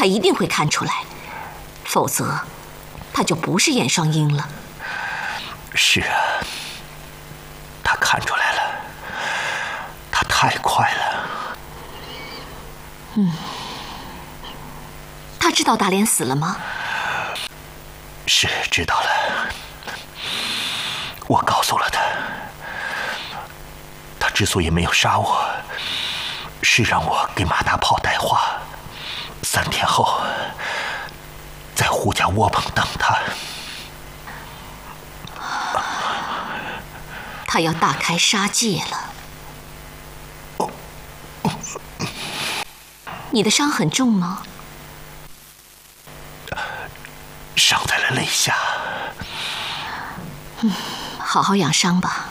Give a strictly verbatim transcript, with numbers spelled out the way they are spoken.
他一定会看出来，否则他就不是严双英了。 是啊，他看出来了，他太快了。 嗯，他知道大莲死了吗？ 是知道了，我告诉了他。他之所以没有杀我，是让我给马大炮带话，三天后在胡家窝棚等他。 他要大开杀戒了。你的伤很重吗？ 伤在了肋下。 嗯，好好养伤吧。